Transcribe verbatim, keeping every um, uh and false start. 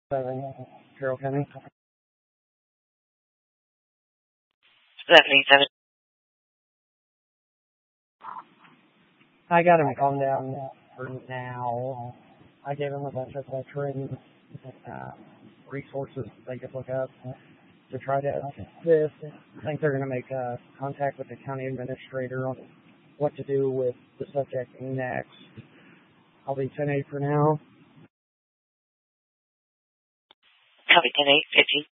seven, Carroll County. seventy-seven. I got him calmed down for now. I gave him a bunch of veteran uh, resources they could look up to try to assist. I think they're going to make uh, contact with the county administrator on what to do with the subject next. I'll be ten eight for now. Copy ten eight, fifty.